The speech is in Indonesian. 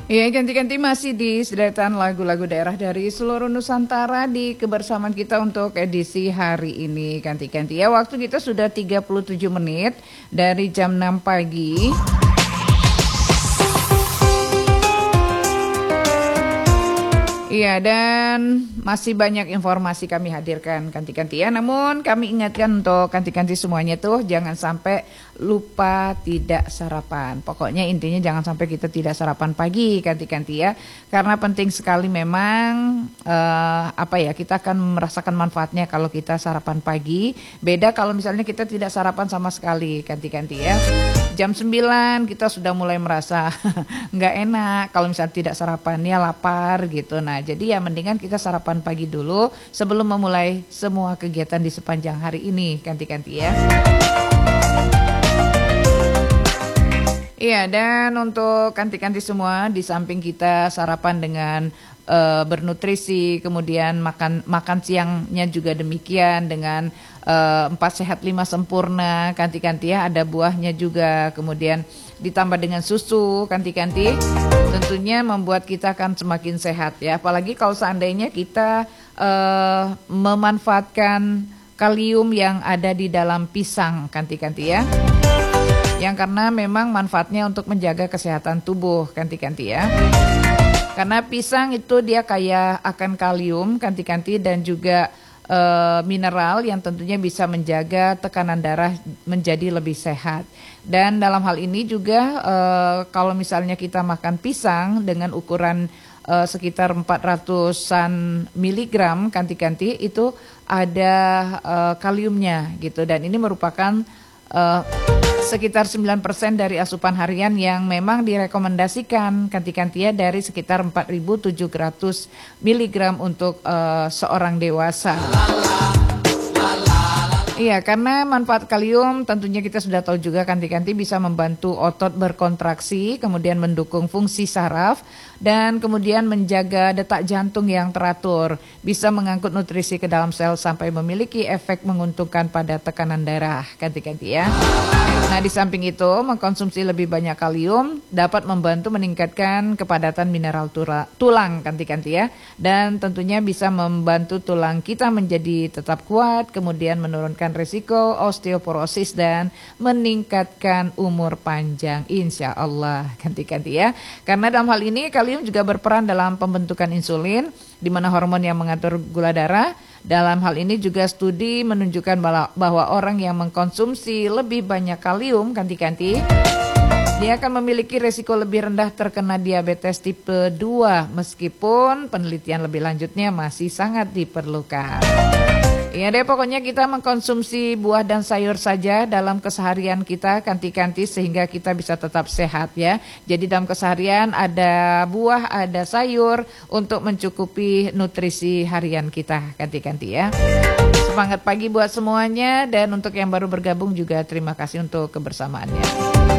Ya, ganti-ganti masih di sederetan lagu-lagu daerah dari seluruh Nusantara di kebersamaan kita untuk edisi hari ini. Ganti-ganti ya, waktu kita sudah 37 menit dari jam 6 pagi. Iya, dan masih banyak informasi kami hadirkan ganti-ganti ya. Namun kami ingatkan untuk ganti-ganti semuanya tuh jangan sampai lupa tidak sarapan. Pokoknya intinya jangan sampai kita tidak sarapan pagi ganti-ganti ya. Karena penting sekali memang kita akan merasakan manfaatnya kalau kita sarapan pagi. Beda kalau misalnya kita tidak sarapan sama sekali ganti-ganti ya. Jam 9 kita sudah mulai merasa nggak enak kalau misalnya tidak sarapan ya, lapar gitu. Nah, jadi ya mendingan kita sarapan pagi dulu sebelum memulai semua kegiatan di sepanjang hari ini ganti-ganti ya. Iya, dan untuk ganti-ganti semua, di samping kita sarapan dengan bernutrisi, kemudian makan siangnya juga demikian dengan 4 sehat 5 sempurna ganti-ganti ya, ada buahnya juga, kemudian ditambah dengan susu ganti-ganti, tentunya membuat kita akan semakin sehat ya. Apalagi kalau seandainya kita memanfaatkan kalium yang ada di dalam pisang ganti-ganti ya. Yang karena memang manfaatnya untuk menjaga kesehatan tubuh ganti-ganti ya. Karena pisang itu dia kaya akan kalium ganti-ganti dan juga mineral yang tentunya bisa menjaga tekanan darah menjadi lebih sehat. Dan dalam hal ini juga kalau misalnya kita makan pisang dengan ukuran sekitar 400-an miligram ganti-ganti itu ada kaliumnya gitu, dan ini merupakan sekitar 9% dari asupan harian yang memang direkomendasikan ganti-ganti ya, dari sekitar 4.700 mg untuk seorang dewasa. Iya, karena manfaat kalium tentunya kita sudah tahu juga ganti-ganti bisa membantu otot berkontraksi, kemudian mendukung fungsi saraf, dan kemudian menjaga detak jantung yang teratur, bisa mengangkut nutrisi ke dalam sel sampai memiliki efek menguntungkan pada tekanan darah ganti-ganti ya. Nah, di samping itu mengkonsumsi lebih banyak kalium dapat membantu meningkatkan kepadatan mineral tulang ganti-ganti ya, dan tentunya bisa membantu tulang kita menjadi tetap kuat, kemudian menurunkan risiko osteoporosis dan meningkatkan umur panjang insya Allah ganti-ganti ya. Karena dalam hal ini kalium juga berperan dalam pembentukan insulin, di mana hormon yang mengatur gula darah. Dalam hal ini juga studi menunjukkan bahwa orang yang mengkonsumsi lebih banyak kalium ganti-ganti, dia akan memiliki risiko lebih rendah terkena diabetes tipe 2, meskipun penelitian lebih lanjutnya masih sangat diperlukan. Ya deh, pokoknya kita mengkonsumsi buah dan sayur saja dalam keseharian kita ganti-ganti sehingga kita bisa tetap sehat ya. Jadi dalam keseharian ada buah, ada sayur untuk mencukupi nutrisi harian kita ganti-ganti ya. Semangat pagi buat semuanya, dan untuk yang baru bergabung juga terima kasih untuk kebersamaannya.